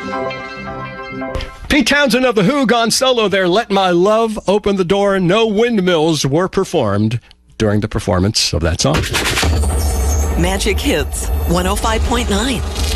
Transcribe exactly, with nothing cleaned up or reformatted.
Pete Townsend of The Who gone solo there. Let My Love Open the Door. No windmills were performed during the performance of that song. Magic Hits one oh five point nine.